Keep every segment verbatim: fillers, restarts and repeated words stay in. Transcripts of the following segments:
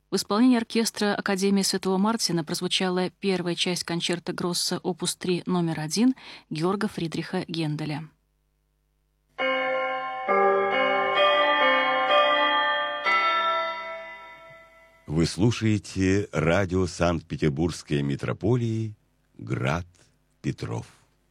В исполнении оркестра Академии Святого Мартина прозвучала первая часть концерта Гросса опус три номер один Георга Фридриха Генделя. Вы слушаете радио Санкт-Петербургской митрополии «Град Петров».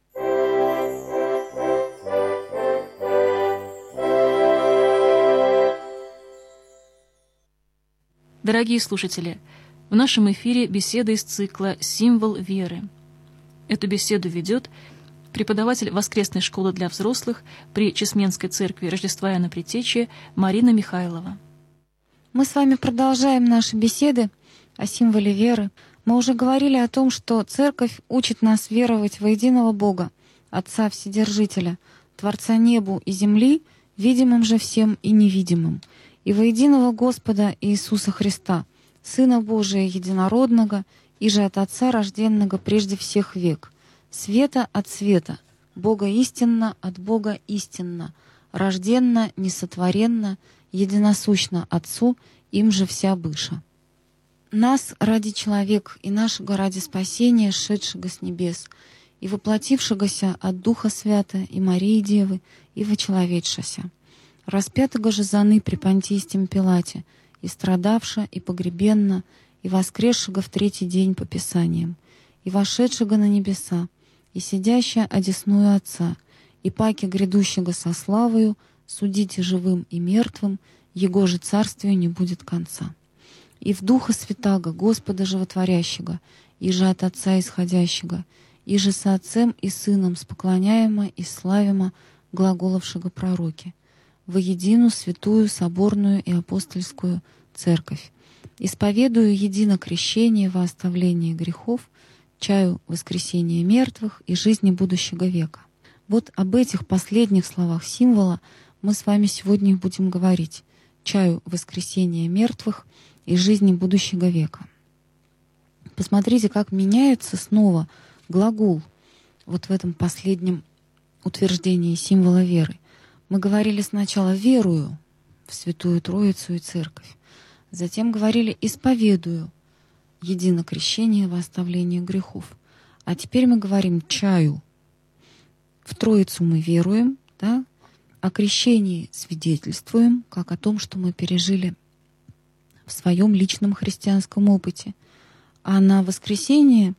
Дорогие слушатели, в нашем эфире беседа из цикла «Символ веры». Эту беседу ведет преподаватель воскресной школы для взрослых при Чесменской церкви Рождества Иоанна Предтечи Марина Михайлова. Мы с вами продолжаем наши беседы о символе веры. Мы уже говорили о том, что Церковь учит нас веровать во единого Бога, Отца Вседержителя, Творца небу и земли, видимым же всем и невидимым, и во единого Господа Иисуса Христа, Сына Божия Единородного, и же от Отца рожденного прежде всех век, света от света, Бога истинно от Бога истинно, рожденно, несотворенно, единосущно Отцу, им же вся быша. Нас ради человек и нашего ради спасения, шедшего с небес, и воплотившегося от Духа Свята и Марии Девы, и вочеловечшася, распятого же заны при Понтийском Пилате, и страдавша, и погребенна, и воскресшего в третий день по Писаниям, и вошедшего на небеса, и сидящая одесную Отца, и паки грядущего со славою, судите живым и мертвым, Его же царствию не будет конца. И в Духа Святаго, Господа Животворящего, и же от Отца исходящего, и же со Отцем и Сыном споклоняемо и славимо глаголовшего пророки, во едину святую, соборную и апостольскую церковь, исповедую едино крещение во оставление грехов, чаю воскресения мертвых и жизни будущего века. Вот об этих последних словах символа мы с вами сегодня будем говорить. Чаю воскресения мертвых и жизни будущего века. Посмотрите, как меняется снова глагол вот в этом последнем утверждении символа веры. Мы говорили сначала «верую» в Святую Троицу и Церковь. Затем говорили «исповедую» едино крещение во оставление грехов. А теперь мы говорим «чаю». В Троицу мы веруем, да? О крещении свидетельствуем, как о том, что мы пережили в своем личном христианском опыте. А на воскресение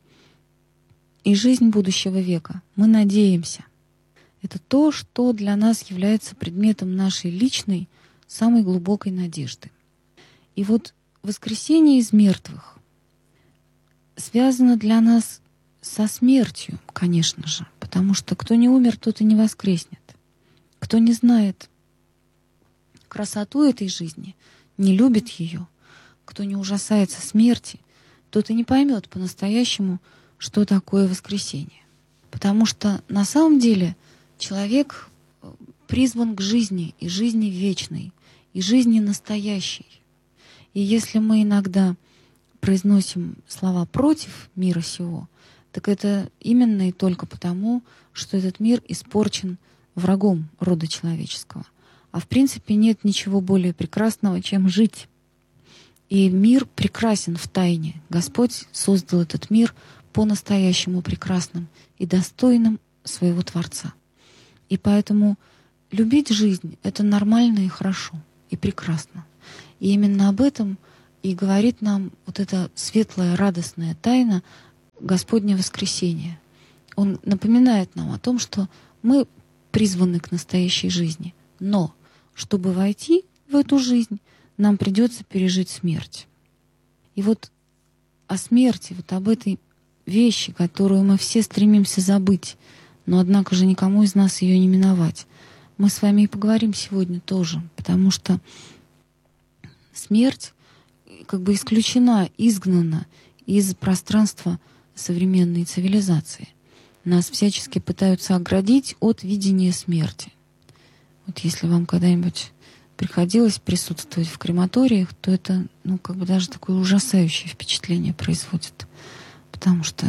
и жизнь будущего века мы надеемся. Это то, что для нас является предметом нашей личной, самой глубокой надежды. И вот воскресение из мертвых связано для нас со смертью, конечно же, потому что кто не умер, тот и не воскреснет. Кто не знает красоту этой жизни, не любит ее, кто не ужасается смерти, тот и не поймет по-настоящему, что такое воскресение. Потому что на самом деле человек призван к жизни, и жизни вечной, и жизни настоящей. И если мы иногда произносим слова против мира сего, так это именно и только потому, что этот мир испорчен врагом рода человеческого. А в принципе нет ничего более прекрасного, чем жить. И мир прекрасен в тайне. Господь создал этот мир по-настоящему прекрасным и достойным своего Творца. И поэтому любить жизнь — это нормально и хорошо, и прекрасно. И именно об этом и говорит нам вот эта светлая, радостная тайна Господня воскресения. Он напоминает нам о том, что мы призваны к настоящей жизни. Но чтобы войти в эту жизнь, нам придется пережить смерть. И вот о смерти, вот об этой вещи, которую мы все стремимся забыть, но однако же никому из нас ее не миновать, мы с вами и поговорим сегодня тоже, потому что смерть как бы исключена, изгнана из пространства современной цивилизации. Нас всячески пытаются оградить от видения смерти. Вот если вам когда-нибудь приходилось присутствовать в крематориях, то это, ну, как бы даже такое ужасающее впечатление производит. Потому что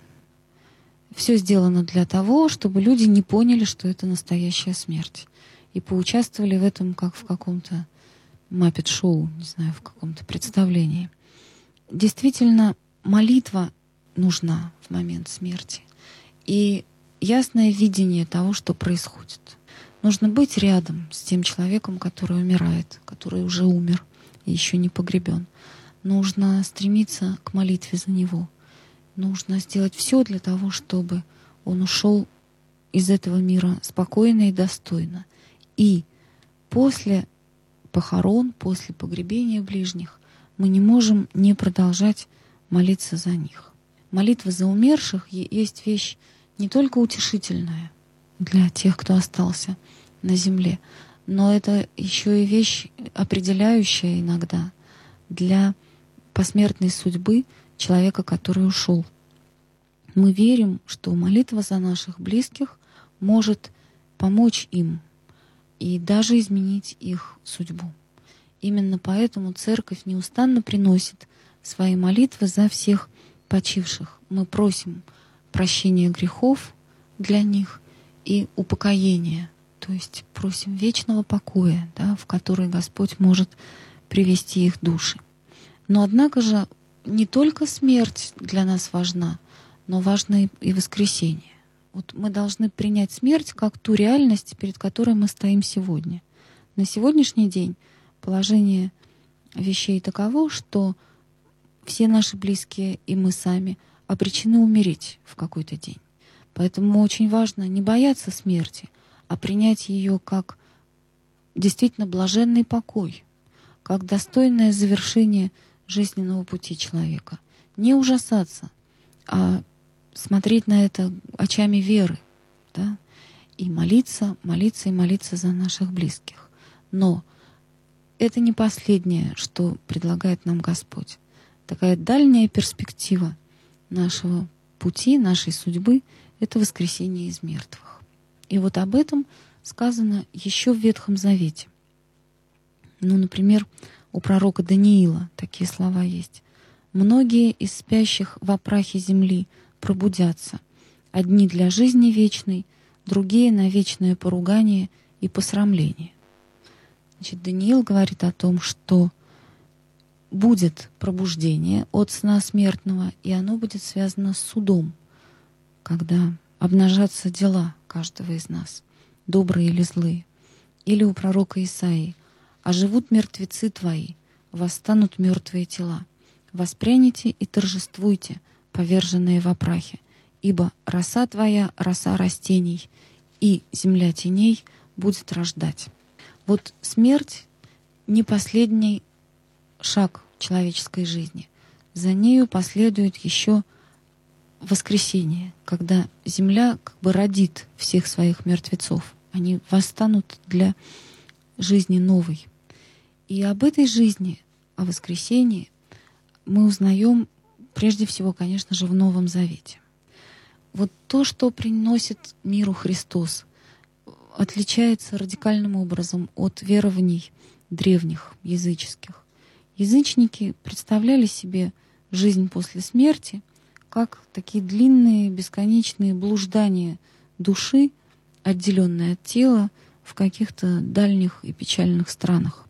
все сделано для того, чтобы люди не поняли, что это настоящая смерть. И поучаствовали в этом как в каком-то Маппет-шоу, не знаю, в каком-то представлении. Действительно, молитва нужна в момент смерти. И ясное видение того, что происходит. Нужно быть рядом с тем человеком, который умирает, который уже умер и еще не погребен. Нужно стремиться к молитве за него. Нужно сделать все для того, чтобы он ушел из этого мира спокойно и достойно. И после похорон, после погребения ближних мы не можем не продолжать молиться за них. Молитва за умерших есть вещь не только утешительная для тех, кто остался на земле, но это еще и вещь определяющая иногда для посмертной судьбы человека, который ушел. Мы верим, что молитва за наших близких может помочь им и даже изменить их судьбу. Именно поэтому Церковь неустанно приносит свои молитвы за всех почивших. Мы просим прощения грехов для них и упокоения, то есть просим вечного покоя, да, в который Господь может привести их души. Но однако же не только смерть для нас важна, но важно и воскресение. Вот мы должны принять смерть как ту реальность, перед которой мы стоим сегодня. На сегодняшний день положение вещей таково, что все наши близкие и мы сами обречены умереть в какой-то день. Поэтому очень важно не бояться смерти, а принять ее как действительно блаженный покой, как достойное завершение жизненного пути человека. Не ужасаться, а смотреть на это очами веры, да? И молиться, молиться и молиться за наших близких. Но это не последнее, что предлагает нам Господь. Такая дальняя перспектива нашего пути, нашей судьбы — это воскресение из мертвых. И вот об этом сказано еще в Ветхом Завете. Ну, например, у пророка Даниила такие слова есть. «Многие из спящих во прахе земли пробудятся, одни для жизни вечной, другие на вечное поругание и посрамление». Значит, Даниил говорит о том, что будет пробуждение от сна смертного, и оно будет связано с судом, когда обнажатся дела каждого из нас, добрые или злые. Или у пророка Исаии: «А живут мертвецы твои, восстанут мертвые тела. Воспряните и торжествуйте, поверженные во прахе, ибо роса твоя — роса растений, и земля теней будет рождать». Вот смерть — не последний шаг человеческой жизни. За нею последует еще воскресение, когда земля как бы родит всех своих мертвецов. Они восстанут для жизни новой. И об этой жизни, о воскресении мы узнаем прежде всего, конечно же, в Новом Завете. Вот то, что приносит миру Христос, отличается радикальным образом от верований древних, языческих. Язычники представляли себе жизнь после смерти как такие длинные, бесконечные блуждания души, отделенные от тела, в каких-то дальних и печальных странах.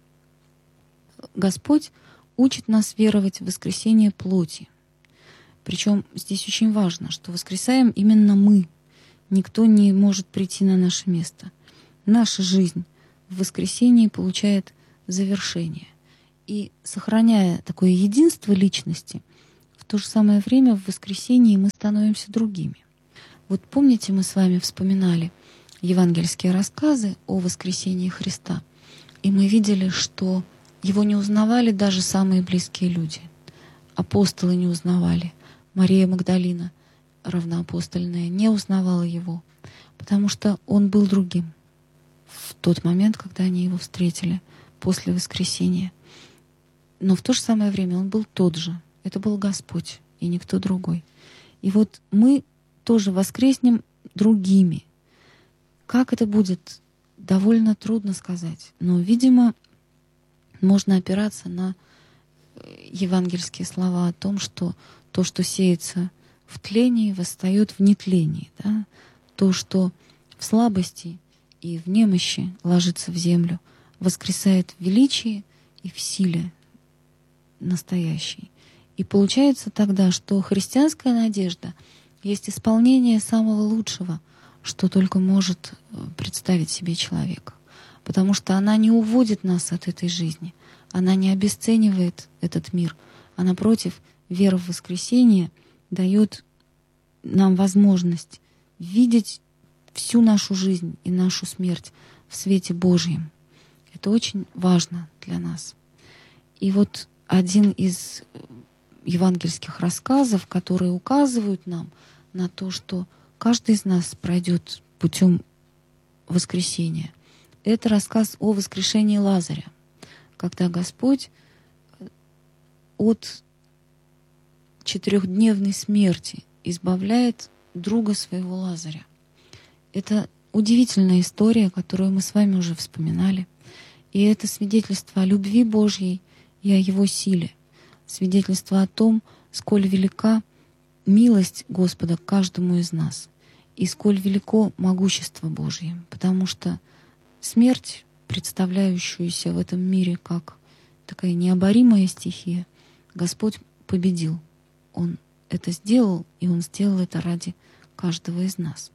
Господь учит нас веровать в воскресение плоти. Причем здесь очень важно, что воскресаем именно мы. Никто не может прийти на наше место. Наша жизнь в воскресении получает завершение. И сохраняя такое единство личности, в то же самое время в воскресении мы становимся другими. Вот помните, мы с вами вспоминали евангельские рассказы о воскресении Христа, и мы видели, что его не узнавали даже самые близкие люди. Апостолы не узнавали. Мария Магдалина, равноапостольная, не узнавала его, потому что он был другим в тот момент, когда они его встретили после воскресения. Но в то же самое время он был тот же. Это был Господь и никто другой. И вот мы тоже воскреснем другими. Как это будет, довольно трудно сказать. Но, видимо, можно опираться на евангельские слова о том, что то, что сеется в тлении, восстает в нетлении. Да? То, что в слабости и в немощи ложится в землю, воскресает в величии и в силе настоящей. И получается тогда, что христианская надежда есть исполнение самого лучшего, что только может представить себе человек. Потому что она не уводит нас от этой жизни, она не обесценивает этот мир, а напротив, вера в воскресение дает нам возможность видеть всю нашу жизнь и нашу смерть в свете Божьем. Это очень важно для нас. И вот один из евангельских рассказов, которые указывают нам на то, что каждый из нас пройдет путем воскресения. Это рассказ о воскрешении Лазаря, когда Господь от четырехдневной смерти избавляет друга своего Лазаря. Это удивительная история, которую мы с вами уже вспоминали. И это свидетельство о любви Божьей и о Его силе. Свидетельство о том, сколь велика милость Господа к каждому из нас и сколь велико могущество Божье. Потому что смерть, представляющуюся в этом мире как такая необоримая стихия, Господь победил. Он это сделал, и Он сделал это ради каждого из нас.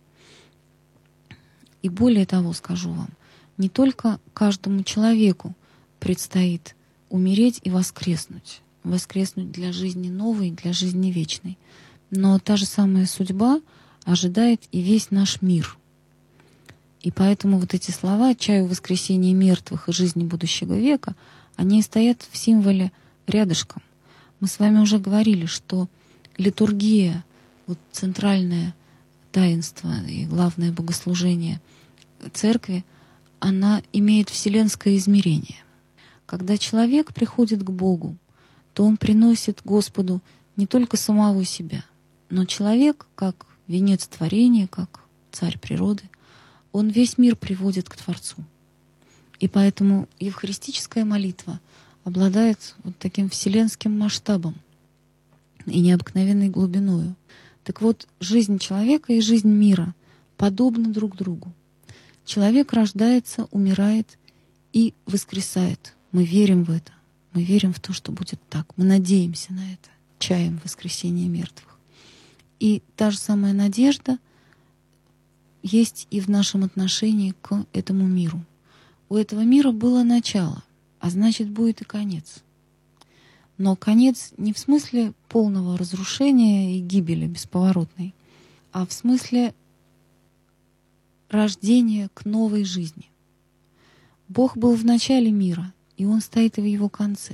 И более того скажу вам, не только каждому человеку предстоит умереть и воскреснуть, воскреснуть для жизни новой, для жизни вечной, но та же самая судьба ожидает и весь наш мир. И поэтому вот эти слова «чаю воскресения мертвых и жизни будущего века», они стоят в символе рядышком. Мы с вами уже говорили, что литургия, вот центральное таинство и главное богослужение церкви, она имеет вселенское измерение. Когда человек приходит к Богу, то он приносит Господу не только самого себя, но человек, как венец творения, как царь природы, он весь мир приводит к Творцу. И поэтому евхаристическая молитва обладает вот таким вселенским масштабом и необыкновенной глубиною. Так вот, жизнь человека и жизнь мира подобны друг другу. Человек рождается, умирает и воскресает. Мы верим в это. Мы верим в то, что будет так. Мы надеемся на это. Чаем воскресения мертвых. И та же самая надежда есть и в нашем отношении к этому миру. У этого мира было начало, а значит, будет и конец. Но конец не в смысле полного разрушения и гибели бесповоротной, а в смысле рождения к новой жизни. Бог был в начале мира, и Он стоит и в его конце.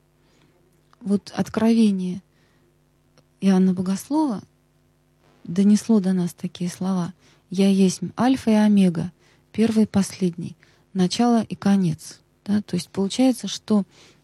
Вот откровение Иоанна Богослова донесло до нас такие слова: «Я есть Альфа и Омега, первый и последний, начало и конец». Да? То есть получается, что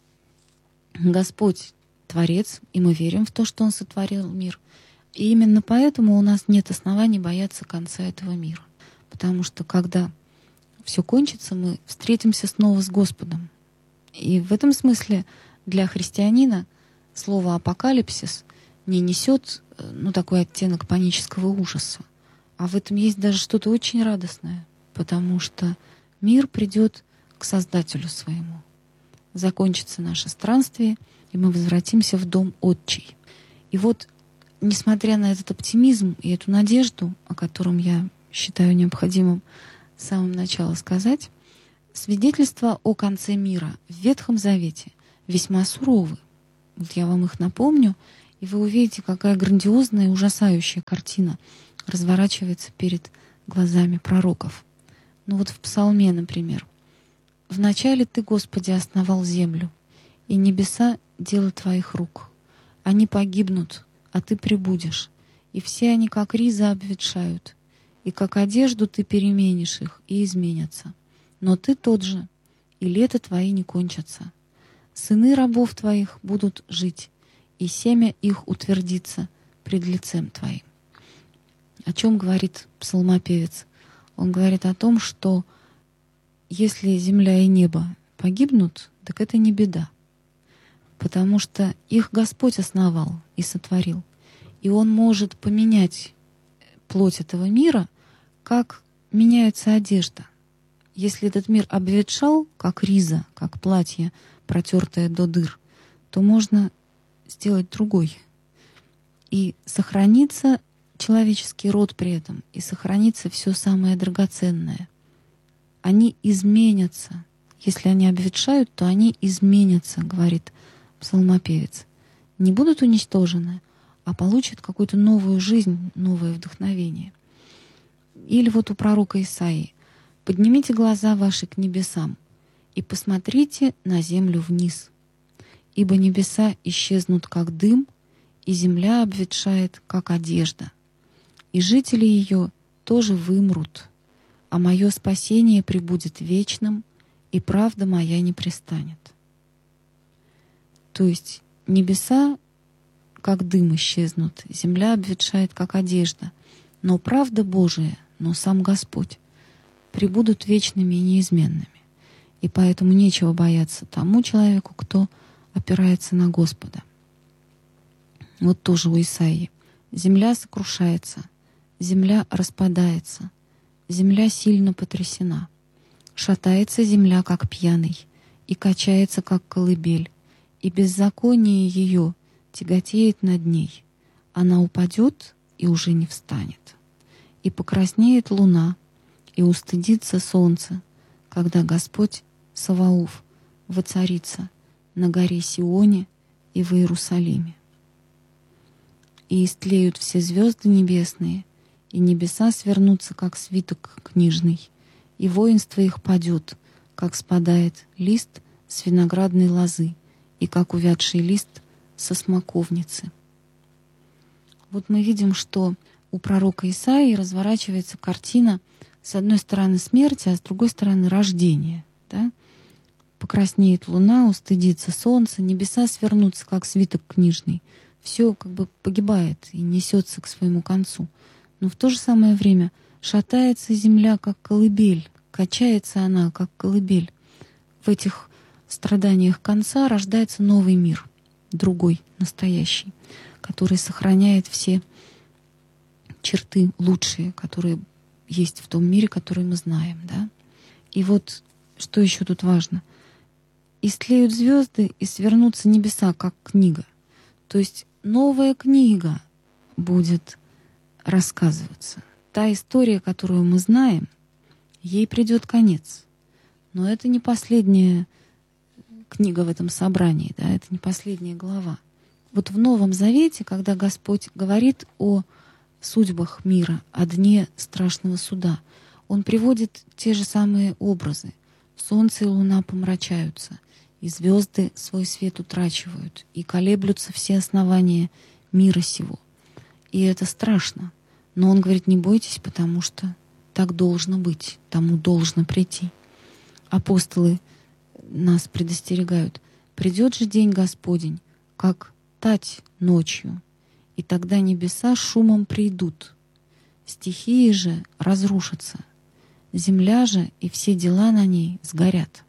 Господь Творец, и мы верим в то, что Он сотворил мир. И именно поэтому у нас нет оснований бояться конца этого мира. Потому что когда все кончится, мы встретимся снова с Господом. И в этом смысле для христианина слово «апокалипсис» не несет ну, такой оттенок панического ужаса. А в этом есть даже что-то очень радостное, потому что мир придет к Создателю своему. Закончится наше странствие, и мы возвратимся в дом Отчий. И вот, несмотря на этот оптимизм и эту надежду, о котором я считаю необходимым с самого начала сказать, свидетельства о конце мира в Ветхом Завете весьма суровы. Вот я вам их напомню, и вы увидите, какая грандиозная и ужасающая картина разворачивается перед глазами пророков. Ну вот в Псалме, например. «Вначале Ты, Господи, основал землю, и небеса — дело Твоих рук. Они погибнут, а Ты пребудешь, и все они, как риза, обветшают, и как одежду Ты переменишь их, и изменятся. Но Ты тот же, и лета Твои не кончатся. Сыны рабов Твоих будут жить, и семя их утвердится пред лицем Твоим». О чем говорит псалмопевец? Он говорит о том, что если земля и небо погибнут, так это не беда, потому что их Господь основал и сотворил, и Он может поменять плоть этого мира, как меняется одежда. если этот мир обветшал, как риза, как платье, протертое до дыр, то можно сделать другой. И сохранится человеческий род при этом, и сохранится все самое драгоценное. Они изменятся. Если они обветшают, то они изменятся, говорит псалмопевец. Не будут уничтожены, а получат какую-то новую жизнь, новое вдохновение. Или вот у пророка Исаии: «Поднимите глаза ваши к небесам и посмотрите на землю вниз, ибо небеса исчезнут, как дым, и земля обветшает, как одежда, и жители ее тоже вымрут, а мое спасение пребудет вечным, и правда моя не пристанет». То есть небеса, как дым, исчезнут, земля обветшает, как одежда, но правда Божия, но сам Господь пребудут вечными и неизменными. И поэтому нечего бояться тому человеку, кто опирается на Господа. Вот тоже у Исаии. «Земля сокрушается, земля распадается, земля сильно потрясена. Шатается земля, как пьяный, и качается, как колыбель, и беззаконие ее тяготеет над ней. Она упадет и уже не встанет. И покраснеет луна, и устыдится солнце, когда Господь Саваоф воцарится на горе Сионе и в Иерусалиме. И истлеют все звезды небесные, и небеса свернутся, как свиток книжный, и воинство их падет, как спадает лист с виноградной лозы, и как увядший лист со смоковницы». Вот мы видим, что у пророка Исаии разворачивается картина с одной стороны смерти, а с другой стороны рождения. Да? Покраснеет луна, устыдится солнце, небеса свернутся, как свиток книжный. Все как бы погибает и несется к своему концу. Но в то же самое время шатается земля, как колыбель, качается она, как колыбель. В этих страданиях конца рождается новый мир, другой, настоящий, который сохраняет все черты лучшие, которые есть в том мире, который мы знаем. Да? И вот что еще тут важно. «Истлеют звезды и свернутся небеса, как книга». То есть новая книга будет рассказываться. Та история, которую мы знаем, ей придет конец. Но это не последняя книга в этом собрании, да, это не последняя глава. Вот в Новом Завете, когда Господь говорит о судьбах мира, о дне страшного суда, Он приводит те же самые образы. Солнце и луна помрачаются, и звезды свой свет утрачивают, и колеблются все основания мира сего. И это страшно. Но Он говорит: не бойтесь, потому что так должно быть, тому должно прийти. Апостолы нас предостерегают: придет же день Господень, как тать ночью, и тогда небеса шумом придут, стихии же разрушатся, земля же и все дела на ней сгорят.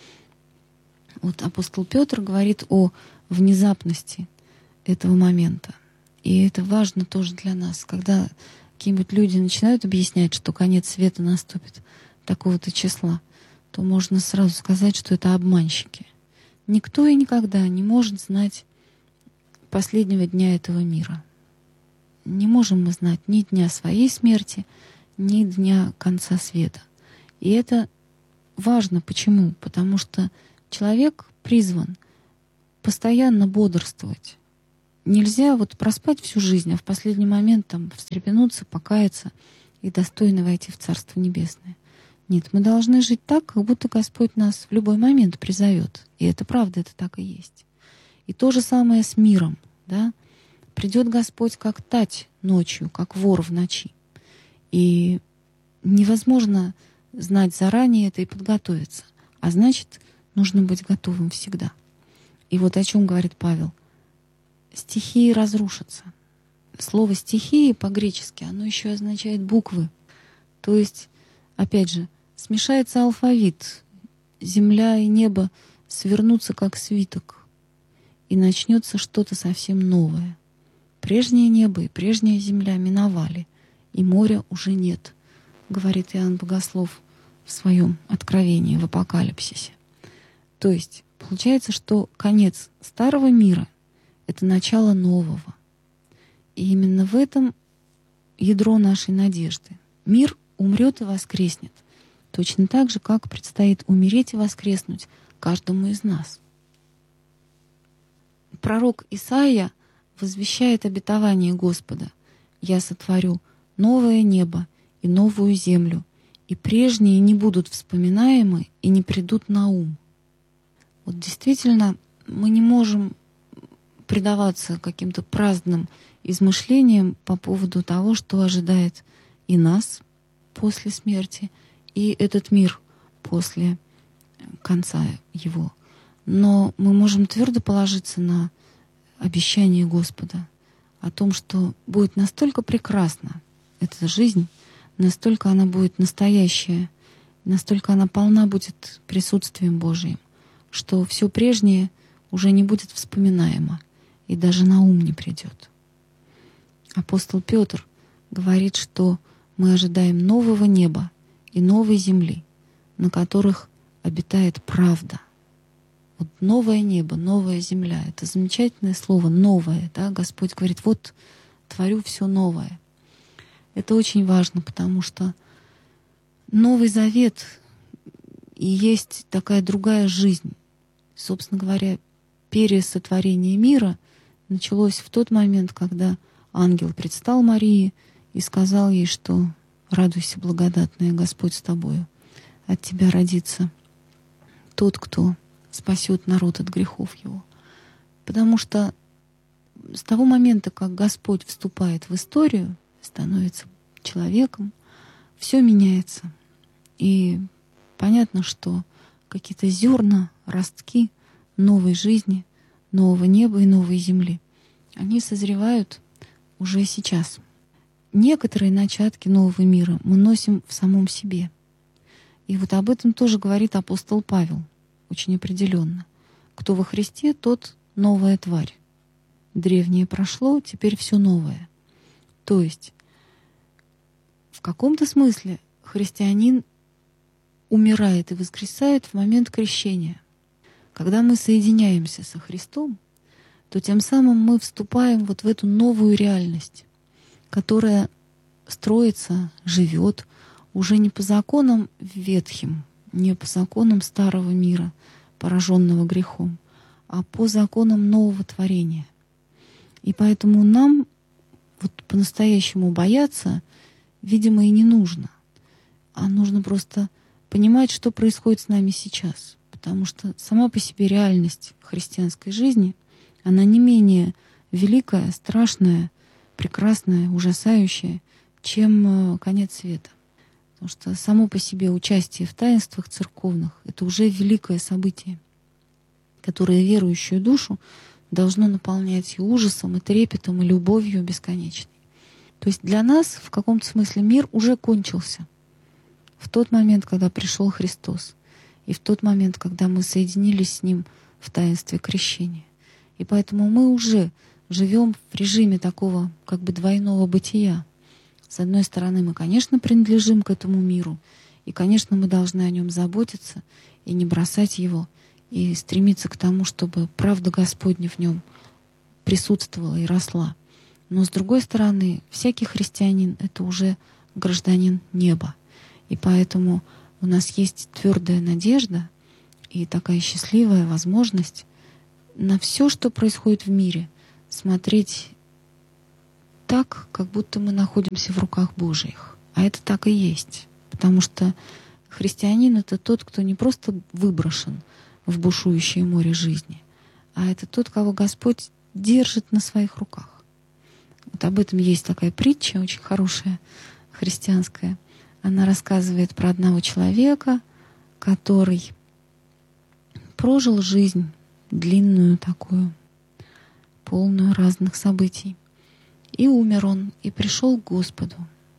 Вот апостол Петр говорит о внезапности этого момента. И это важно тоже для нас, когда какие-нибудь люди начинают объяснять, что конец света наступит такого-то числа, то можно сразу сказать, что это обманщики. Никто и никогда не может знать последнего дня этого мира. Не можем мы знать ни дня своей смерти, ни дня конца света. И это важно. Почему? Потому что человек призван постоянно бодрствовать. Нельзя вот проспать всю жизнь, а в последний момент там встрепенуться, покаяться и достойно войти в Царство Небесное. Нет, мы должны жить так, как будто Господь нас в любой момент призовет. И это правда, это так и есть. И то же самое с миром. Да? Придет Господь как тать ночью, как вор в ночи. И невозможно знать заранее это и подготовиться. А значит, нужно быть готовым всегда. И вот о чем говорит Павел. Стихии разрушатся. Слово «стихии» по-гречески, оно еще означает буквы. То есть, опять же, смешается алфавит. Земля и небо свернутся как свиток. И начнется что-то совсем новое. Прежнее небо и прежняя земля миновали, и моря уже нет, говорит Иоанн Богослов в своем откровении, в Апокалипсисе. То есть получается, что конец старого мира — это начало нового. И именно в этом ядро нашей надежды. Мир умрет и воскреснет, точно так же, как предстоит умереть и воскреснуть каждому из нас. Пророк Исаия возвещает обетование Господа: «Я сотворю новое небо и новую землю, и прежние не будут вспоминаемы и не придут на ум». Вот действительно, мы не можем предаваться каким-то праздным измышлениям по поводу того, что ожидает и нас после смерти, и этот мир после конца его. Но мы можем твердо положиться на обещание Господа о том, что будет настолько прекрасна эта жизнь, настолько она будет настоящая, настолько она полна будет присутствием Божиим, что все прежнее уже не будет вспоминаемо и даже на ум не придет. Апостол Петр говорит, что мы ожидаем нового неба и новой земли, на которых обитает правда. Вот новое небо, новая земля — это замечательное слово «новое». Да? Господь говорит: вот творю все новое. Это очень важно, потому что Новый Завет и есть такая другая жизнь. Собственно говоря, пересотворение мира началось в тот момент, когда ангел предстал Марии и сказал ей, что «Радуйся, благодатная, Господь с тобою, от тебя родится тот, кто спасет народ от грехов его». Потому что с того момента, как Господь вступает в историю, становится человеком, все меняется. И понятно, что какие-то зерна, ростки новой жизни, нового неба и новой земли, они созревают уже сейчас. Некоторые начатки нового мира мы носим в самом себе. И вот об этом тоже говорит апостол Павел очень определенно. Кто во Христе, тот новая тварь. Древнее прошло, теперь все новое. То есть в каком-то смысле христианин умирает и воскресает в момент крещения. Когда мы соединяемся со Христом, то тем самым мы вступаем вот в эту новую реальность, которая строится, живет уже не по законам ветхим, не по законам старого мира, пораженного грехом, а по законам нового творения. И поэтому нам вот по-настоящему бояться, видимо, и не нужно. А нужно просто понимать, что происходит с нами сейчас. Потому что сама по себе реальность христианской жизни, она не менее великая, страшная, прекрасная, ужасающая, чем конец света. Потому что само по себе участие в таинствах церковных — это уже великое событие, которое верующую душу должно наполнять и ужасом, и трепетом, и любовью бесконечной. То есть для нас в каком-то смысле мир уже кончился в тот момент, когда пришел Христос, и в тот момент, когда мы соединились с Ним в таинстве крещения. И поэтому мы уже живем в режиме такого как бы двойного бытия. С одной стороны, мы, конечно, принадлежим к этому миру, и, конечно, мы должны о нем заботиться и не бросать его, и стремиться к тому, чтобы правда Господня в нем присутствовала и росла. Но, с другой стороны, всякий христианин — это уже гражданин неба. И поэтому у нас есть твердая надежда и такая счастливая возможность на все, что происходит в мире, смотреть так, как будто мы находимся в руках Божьих. А это так и есть. Потому что христианин — это тот, кто не просто выброшен в бушующее море жизни, а это тот, кого Господь держит на своих руках. Вот об этом есть такая притча, очень хорошая, христианская. Она рассказывает про одного человека, который прожил жизнь длинную такую, полную разных событий. И умер он, и пришел к Господу.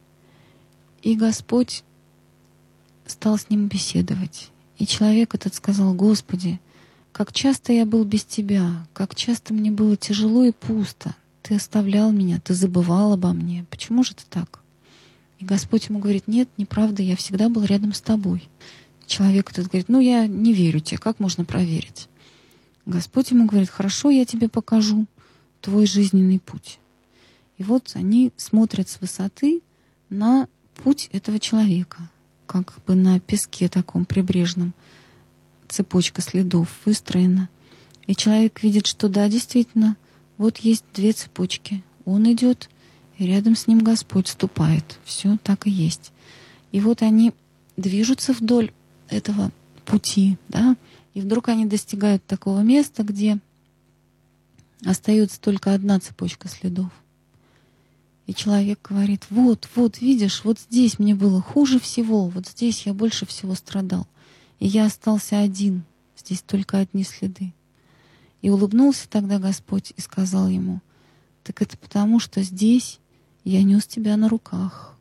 И Господь стал с ним беседовать. И человек этот сказал: «Господи, как часто я был без Тебя, как часто мне было тяжело и пусто. Ты оставлял меня, Ты забывал обо мне. Почему же это так?» И Господь ему говорит: нет, неправда, я всегда был рядом с тобой. Человек этот говорит: ну, я не верю тебе, как можно проверить? Господь ему говорит: хорошо, я тебе покажу твой жизненный путь. И вот они смотрят с высоты на путь этого человека, как бы на песке таком прибрежном. Цепочка следов выстроена. И человек видит, что да, действительно, вот есть две цепочки. Он идет, и рядом с ним Господь ступает. Все так и есть. И вот они движутся вдоль этого пути, да, и вдруг они достигают такого места, где остается только одна цепочка следов. И человек говорит: вот, вот, видишь, вот здесь мне было хуже всего, вот здесь я больше всего страдал. И я остался один, здесь только одни следы. И улыбнулся тогда Господь и сказал ему: так это потому, что здесь я нес тебя на руках.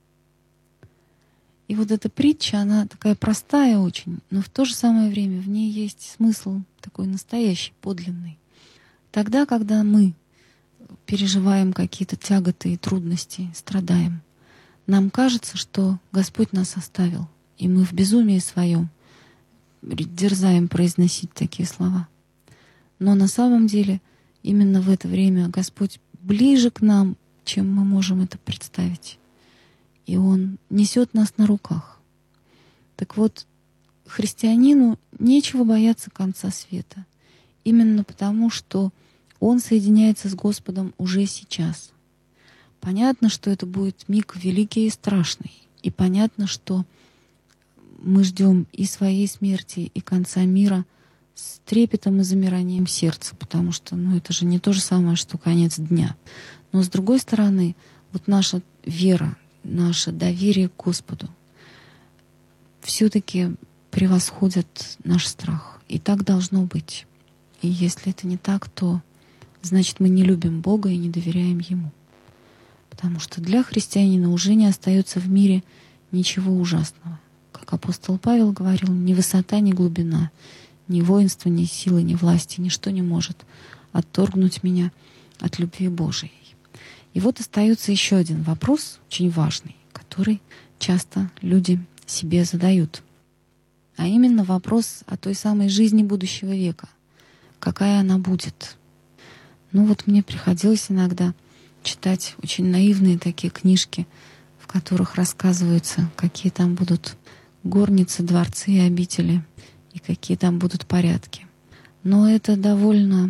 И вот эта притча, она такая простая очень, но в то же самое время в ней есть смысл такой настоящий, подлинный. Тогда, когда мы переживаем какие-то тяготы и трудности, страдаем, нам кажется, что Господь нас оставил, и мы в безумии своем дерзаем произносить такие слова. Но на самом деле именно в это время Господь ближе к нам, чем мы можем это представить. И Он несет нас на руках. Так вот, христианину нечего бояться конца света. Именно потому, что он соединяется с Господом уже сейчас. Понятно, что это будет миг великий и страшный. И понятно, что мы ждем и своей смерти, и конца мира с трепетом и замиранием сердца, потому что ну, это же не то же самое, что конец дня. Но с другой стороны, вот наша вера, наше доверие к Господу все-таки превосходит наш страх. И так должно быть. И если это не так, то значит мы не любим Бога и не доверяем Ему. Потому что для христианина уже не остается в мире ничего ужасного. Как апостол Павел говорил: ни высота, ни глубина, ни воинство, ни силы, ни власти, ничто не может отторгнуть меня от любви Божией. И вот остается еще один вопрос, очень важный, который часто люди себе задают. А именно вопрос о той самой жизни будущего века. Какая она будет? Ну вот мне приходилось иногда читать очень наивные такие книжки, в которых рассказываются, какие там будут горницы, дворцы и обители, и какие там будут порядки. Но это довольно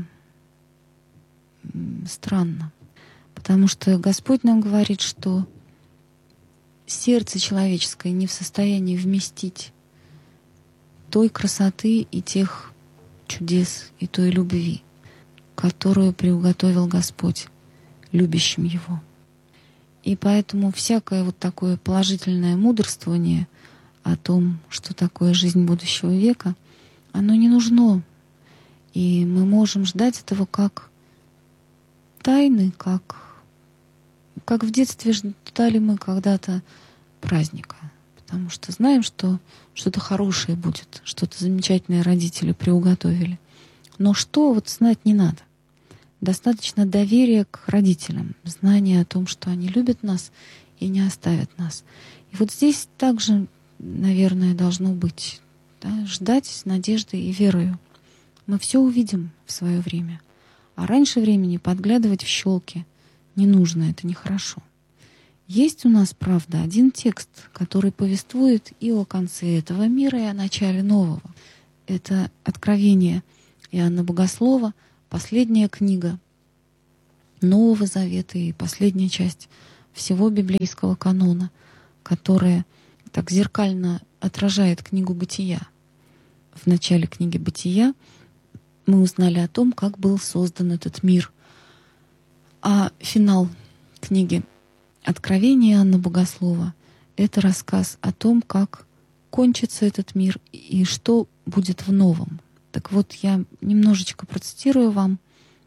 странно, потому что Господь нам говорит, что сердце человеческое не в состоянии вместить той красоты и тех чудес и той любви, которую приуготовил Господь любящим Его. И поэтому всякое вот такое положительное мудрствование о том, что такое жизнь будущего века, оно не нужно. И мы можем ждать этого как тайны, как, как в детстве ждали мы когда-то праздника. Потому что знаем, что что-то хорошее будет, что-то замечательное родители приуготовили. Но что, вот знать не надо. Достаточно доверия к родителям, знания о том, что они любят нас и не оставят нас. И вот здесь также, наверное, должно быть, да, ждать с надеждой и верою. Мы все увидим в свое время. А раньше времени подглядывать в щелки не нужно, это нехорошо. Есть у нас, правда, один текст, который повествует и о конце этого мира, и о начале нового. Это Откровение Иоанна Богослова, последняя книга Нового Завета и последняя часть всего библейского канона, которая так зеркально отражает книгу Бытия. В начале книги Бытия мы узнали о том, как был создан этот мир. А финал книги Откровение Иоанна Богослова — это рассказ о том, как кончится этот мир и что будет в новом. Так вот, я немножечко процитирую вам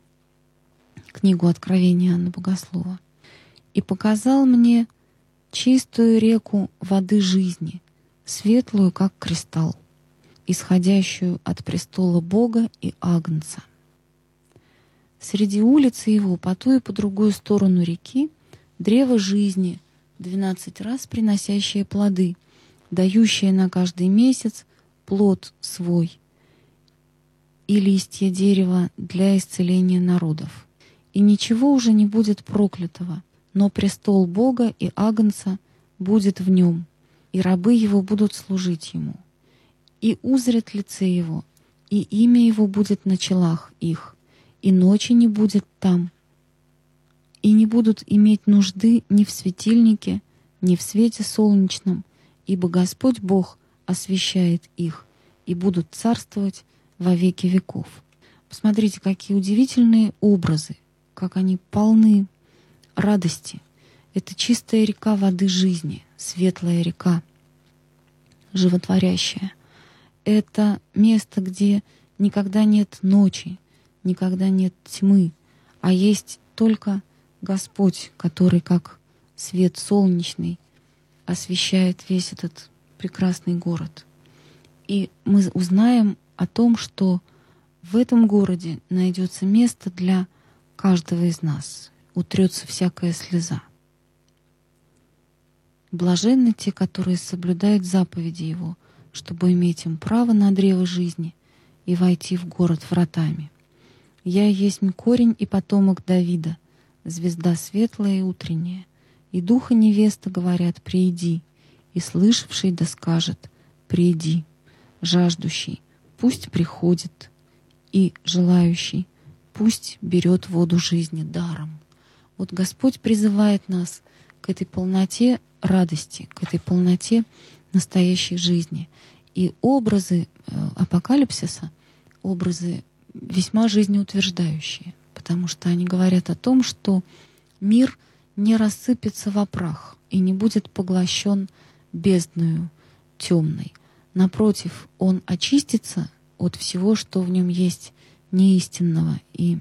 книгу Откровения Иоанна Богослова. «И показал мне чистую реку воды жизни, светлую, как кристалл, исходящую от престола Бога и Агнца. Среди улицы его, по ту и по другую сторону реки, древо жизни, двенадцать раз приносящее плоды, дающее на каждый месяц плод свой, и листья дерева для исцеления народов. И ничего уже не будет проклятого, но престол Бога и Агнца будет в нем, и рабы его будут служить ему. И узрят лице его, и имя его будет на челах их, и ночи не будет там, и не будут иметь нужды ни в светильнике, ни в свете солнечном, ибо Господь Бог освещает их, и будут царствовать во веки веков. Посмотрите, какие удивительные образы, как они полны радости. Это чистая река воды жизни, светлая река, животворящая. Это место, где никогда нет ночи, никогда нет тьмы, а есть только Господь, который, как свет солнечный, освещает весь этот прекрасный город. И мы узнаем о том, что в этом городе найдется место для каждого из нас, утрется всякая слеза. Блаженны те, которые соблюдают заповеди Его, чтобы иметь им право на древо жизни и войти в город вратами. Я есть корень и потомок Давида, звезда светлая и утренняя, и духа невеста говорят: прииди, и слышавший да скажет: прииди, жаждущий пусть приходит, и желающий пусть берет воду жизни даром. Вот Господь призывает нас к этой полноте радости, к этой полноте настоящей жизни. И образы э, апокалипсиса, образы весьма жизнеутверждающие, потому что они говорят о том, что мир не рассыпется во прах и не будет поглощен бездною темной. Напротив, он очистится от всего, что в нем есть неистинного и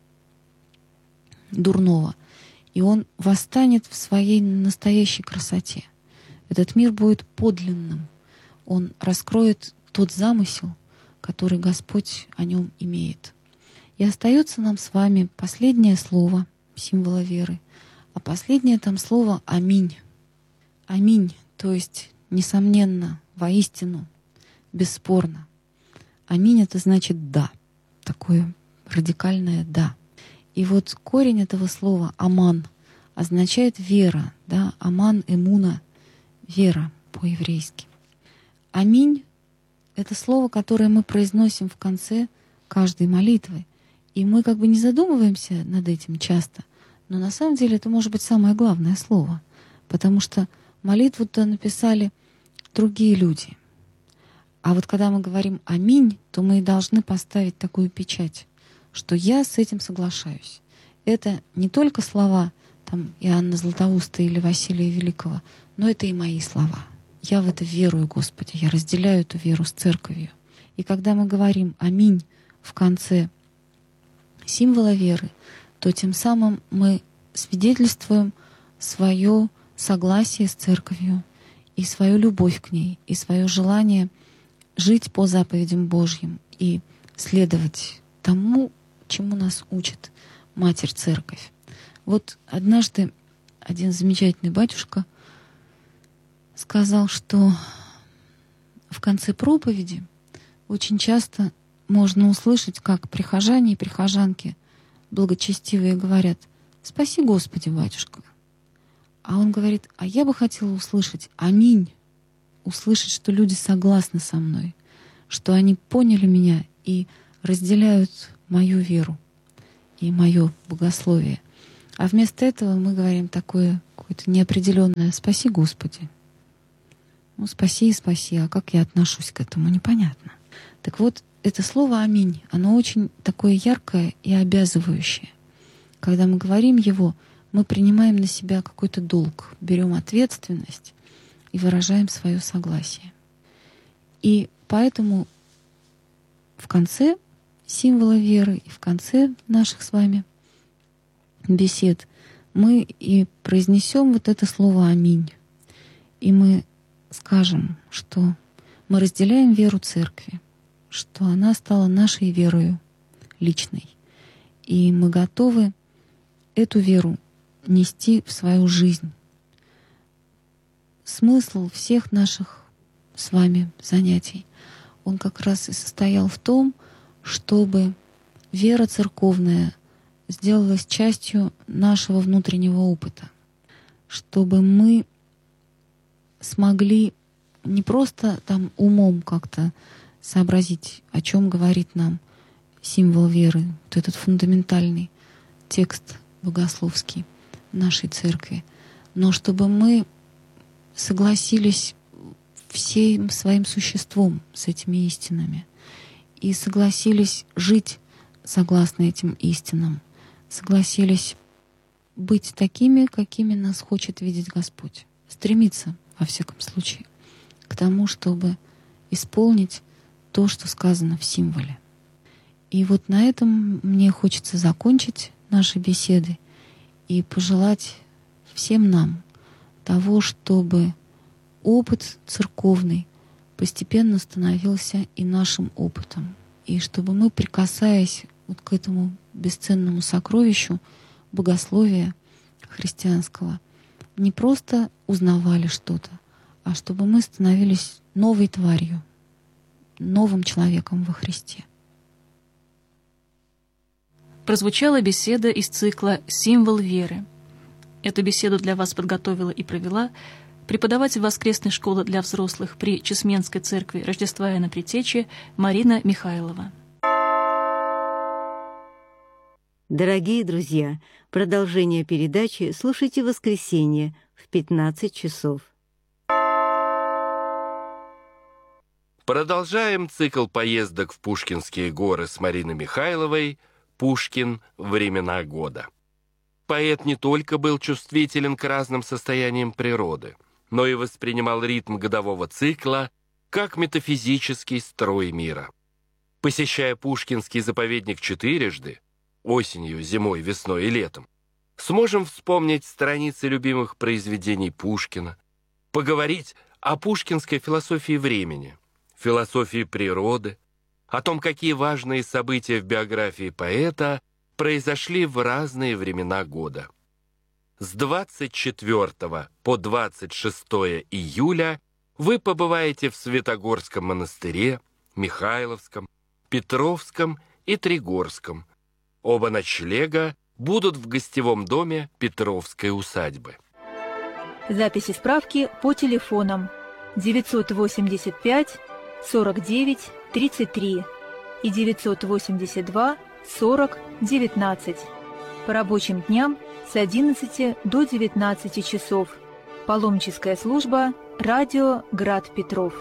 дурного. И он восстанет в своей настоящей красоте. Этот мир будет подлинным. Он раскроет тот замысел, который Господь о нем имеет. И остается нам с вами последнее слово символа веры. А последнее там слово «Аминь». Аминь, то есть, несомненно, воистину, бесспорно. Аминь — это значит «да», такое радикальное «да». И вот корень этого слова «аман» означает «вера», да, «аман» — «эмуна», «вера» по-еврейски. «Аминь» — это слово, которое мы произносим в конце каждой молитвы. И мы как бы не задумываемся над этим часто, но на самом деле это может быть самое главное слово, потому что молитву-то написали другие люди. А вот когда мы говорим «Аминь», то мы и должны поставить такую печать, что я с этим соглашаюсь. Это не только слова там, Иоанна Златоуста или Василия Великого, но это и мои слова. Я в это верую, Господи, я разделяю эту веру с Церковью. И когда мы говорим «Аминь» в конце символа веры, то тем самым мы свидетельствуем свое согласие с Церковью и свою любовь к ней, и свое желание жить по заповедям Божьим и следовать тому, чему нас учит Матерь Церковь. Вот однажды один замечательный батюшка сказал, что в конце проповеди очень часто можно услышать, как прихожане и прихожанки благочестивые говорят: «Спаси, Господи, батюшка». А он говорит: а я бы хотела услышать «Аминь», услышать, что люди согласны со мной, что они поняли меня и разделяют мою веру и мое богословие. А вместо этого мы говорим такое какое-то неопределенное «Спаси, Господи». Ну, спаси и спаси, а как я отношусь к этому, непонятно. Так вот, это слово «Аминь», оно очень такое яркое и обязывающее. Когда мы говорим его, мы принимаем на себя какой-то долг, берем ответственность и выражаем свое согласие. И поэтому в конце символа веры и в конце наших с вами бесед мы и произнесем вот это слово «Аминь». И мы скажем, что мы разделяем веру Церкви, что она стала нашей верою личной. И мы готовы эту веру нести в свою жизнь, смысл всех наших с вами занятий, он как раз и состоял в том, чтобы вера церковная сделалась частью нашего внутреннего опыта, чтобы мы смогли не просто там умом как-то сообразить, о чем говорит нам символ веры, вот этот фундаментальный текст богословский нашей церкви, но чтобы мы согласились всем своим существом с этими истинами и согласились жить согласно этим истинам, согласились быть такими, какими нас хочет видеть Господь, стремиться, во всяком случае, к тому, чтобы исполнить то, что сказано в символе. И вот на этом мне хочется закончить наши беседы и пожелать всем нам того, чтобы опыт церковный постепенно становился и нашим опытом, и чтобы мы, прикасаясь вот к этому бесценному сокровищу богословия христианского, не просто узнавали что-то, а чтобы мы становились новой тварью, новым человеком во Христе. Прозвучала беседа из цикла «Символ веры». Эту беседу для вас подготовила и провела преподаватель воскресной школы для взрослых при Чесменской церкви Рождества Иоанна Предтечи Марина Михайлова. Дорогие друзья, продолжение передачи слушайте в воскресенье в пятнадцать часов. Продолжаем цикл поездок в Пушкинские горы с Мариной Михайловой «Пушкин. Времена года». Поэт не только был чувствителен к разным состояниям природы, но и воспринимал ритм годового цикла как метафизический строй мира. Посещая Пушкинский заповедник четырежды, осенью, зимой, весной и летом, сможем вспомнить страницы любимых произведений Пушкина, поговорить о пушкинской философии времени, философии природы, о том, какие важные события в биографии поэта произошли в разные времена года. С двадцать четвёртого по двадцать шестое июля вы побываете в Святогорском монастыре, Михайловском, Петровском и Тригорском. Оба ночлега будут в гостевом доме Петровской усадьбы. Записи справки по телефонам девятьсот восемьдесят пять сорок девять тридцать три и девятьсот восемьдесят два сорок девятнадцать. По рабочим дням с одиннадцати до девятнадцати часов. Паломническая служба «Радио Град Петров».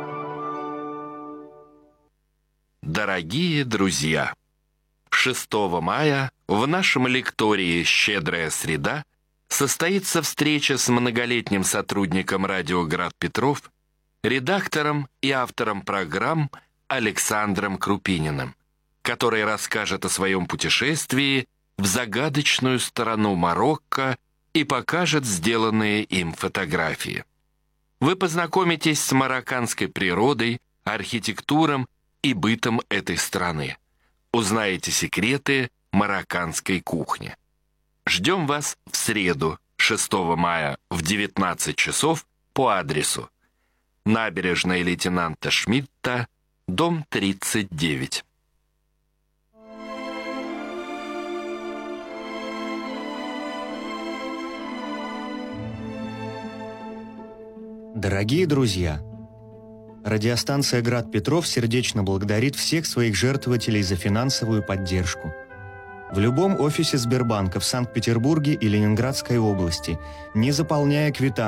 Дорогие друзья! шестого мая в нашем лектории «Щедрая среда» состоится встреча с многолетним сотрудником радио «Град Петров», редактором и автором программ Александром Крупининым, который расскажет о своем путешествии в загадочную сторону Марокко и покажет сделанные им фотографии. Вы познакомитесь с марокканской природой, архитектурой и бытом этой страны. Узнаете секреты марокканской кухни. Ждем вас в среду, шестого мая в девятнадцать часов по адресу: набережная лейтенанта Шмидта, дом тридцать девять. Дорогие друзья, радиостанция «Град Петров» сердечно благодарит всех своих жертвователей за финансовую поддержку. В любом офисе Сбербанка в Санкт-Петербурге и Ленинградской области, не заполняя квитанцию,